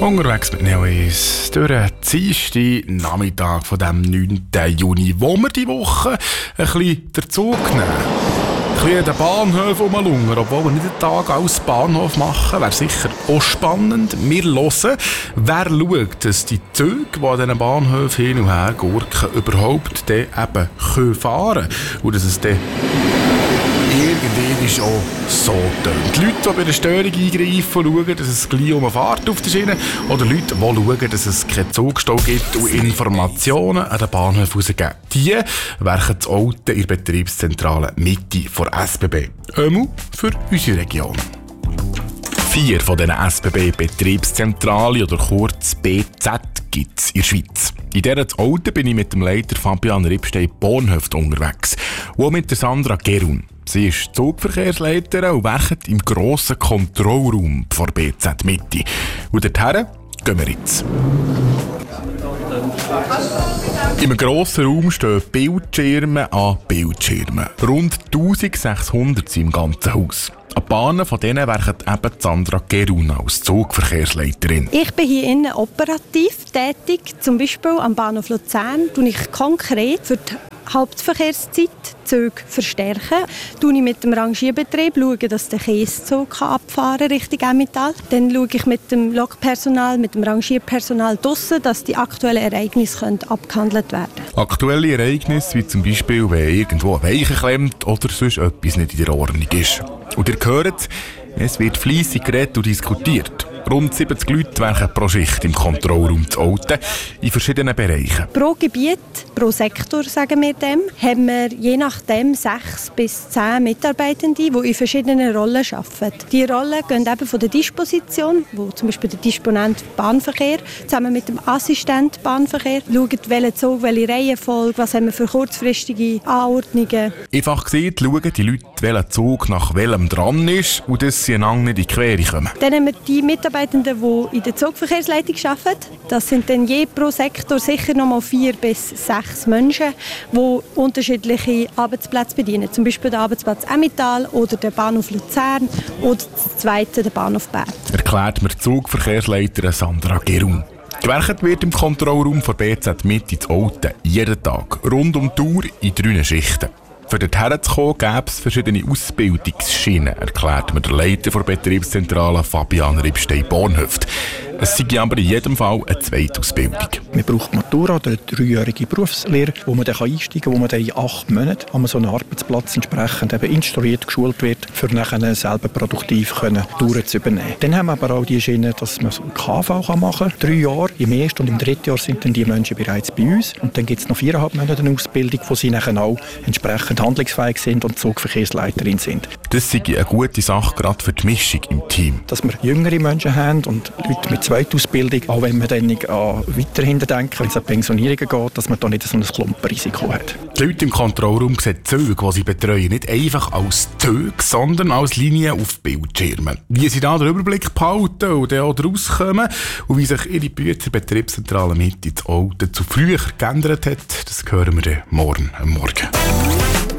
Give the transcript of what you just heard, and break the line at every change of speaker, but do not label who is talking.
Unterwegs mit Neo1 durch den dienstag Nachmittag von dem 9. Juni, wo wir die Woche ein bisschen den Zug nehmen. Ein bisschen den Bahnhof rumlungern, obwohl wir nicht den Tag als Bahnhof machen, wäre sicher auch spannend. Wir hören, wer schaut, dass die Züge, die an diesen Bahnhöfen hin und her gurken, überhaupt dann eben fahren können. Und dass es dann irgendwie auch so tönt. Die Leute, die bei der Störung eingreifen, schauen, dass es gleich um eine Fahrt auf der Schiene, oder Leute, die schauen, dass es keinen Zugstau gibt und Informationen an den Bahnhof rausgeben. Die werken das Auto in der Betriebszentrale Mitte der SBB. Einmal für unsere Region. 4 von diesen SBB-Betriebszentralen, oder kurz BZ, gibt es in der Schweiz. In dieser Auto bin ich mit dem Leiter Fabian Ripstein-Bornhöft unterwegs. Und auch mit der Sandra Gerun. Sie ist Zugverkehrsleiterin und werkt im grossen Kontrollraum der BZ Mitte. Und dorthin gehen wir jetzt. Im grossen Raum stehen Bildschirme an Bildschirmen. Rund 1600 sind im ganzen Haus. An Bahnen von denen werkt eben Sandra Gerun als Zugverkehrsleiterin.
Ich bin hier innen operativ tätig. Zum Beispiel am Bahnhof Luzern tue ich konkret für die Hauptverkehrszeit Züge verstärken. Schaue ich mit dem Rangierbetrieb, schaue, dass der Käsezug abfahren kann Richtung Emmental. Dann schaue ich mit dem Lokpersonal, mit dem Rangierpersonal draussen, dass die aktuellen Ereignisse abgehandelt werden können.
Aktuelle Ereignisse, wie zum Beispiel, wenn irgendwo ein Weichen klemmt oder sonst etwas nicht in der Ordnung ist. Und ihr hört, es wird fleissig geredet und diskutiert. Rund 70 Leute werken pro Schicht im Kontrollraum zu Olten in verschiedenen Bereichen.
Pro Gebiet, pro Sektor, sagen wir dem, haben wir je nachdem 6 bis 10 Mitarbeitende, die in verschiedenen Rollen arbeiten. Die Rollen gehen eben von der Disposition, wo zum Beispiel der Disponent Bahnverkehr zusammen mit dem Assistent Bahnverkehr schaut, welchen Zug, welche Reihenfolge, was haben wir für kurzfristige Anordnungen.
Einfach gesagt, schauen die Leute, welcher Zug nach welchem dran ist und dass sie einander nicht in die Quere kommen.
Dann haben wir die Mitarbeitenden, die in der Zugverkehrsleitung arbeiten. Das sind dann je pro Sektor sicher noch mal 4 bis 6 Menschen, die unterschiedliche Arbeitsplätze bedienen. Zum Beispiel den Arbeitsplatz Emmental oder den Bahnhof Luzern oder den zweiten, den Bahnhof Bern. Erklärt mir die Zugverkehrsleiterin Sandra Gerun. Gewerkt wird im Kontrollraum der BZ Mitte zu Olten jeden Tag, rund um die Uhr in 3 Schichten. Für dorthin zu kommen, gäbe es verschiedene Ausbildungsschienen, erklärt mir der Leiter der Betriebszentrale Fabian Ripstein-Bornhöft. Es sei aber in jedem Fall eine Zweitausbildung.
Man braucht Matura, eine 3-jährige Berufslehre, wo man dann einsteigen kann, wo man dann in 8 Monaten an so einen Arbeitsplatz entsprechend eben instruiert, geschult wird, für nachher selber produktiv Touren zu übernehmen. Dann haben wir aber auch die Schiene, dass man so einen KV machen kann. 3 Jahre, im ersten und im 3. Jahr sind dann die Menschen bereits bei uns. Und dann gibt es noch 4,5 Monate eine Ausbildung, wo sie nachher auch entsprechend handlungsfähig sind und Zugverkehrsleiterin sind.
Das sei eine gute Sache, gerade für die Mischung im Team.
Dass wir jüngere Menschen haben und Leute mit Zweitausbildung, auch wenn man dann weiterhin denken, wenn es an Pensionierungen geht, dass man da nicht so ein Klumpenrisiko hat.
Die Leute im Kontrollraum sehen die Züge, die sie betreuen, nicht einfach als Züge, sondern als Linien auf Bildschirmen. Wie sie da den Überblick behalten und dann auch rauskommen und wie sich ihre Betriebszentrale Mitte ins Olten zu früher geändert hat, das hören wir dann morgen am Morgen.